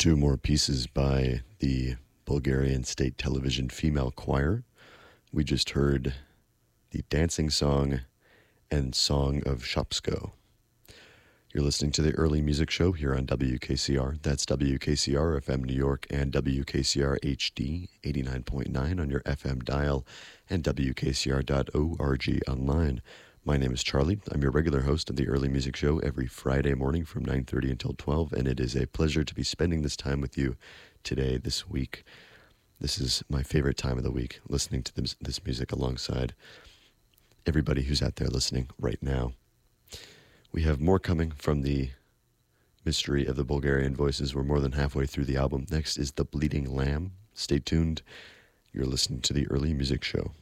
Two more pieces by the Bulgarian State Television Female Choir. We just heard the Dancing Song and Song of Shopsko. You're listening to the Early Music Show here on WKCR. That's WKCR FM New York and WKCR HD 89.9 on your FM dial and WKCR.org online. My name is Charlie. I'm your regular host of the Early Music Show every Friday morning from 9:30 until 12, and it is a pleasure to be spending this time with you today, this week. This is my favorite time of the week, listening to this music alongside everybody who's out there listening right now. We have more coming from the Mystery of the Bulgarian Voices. We're more than halfway through the album. Next is The Bleeding Lamb. Stay tuned. You're listening to the Early Music Show.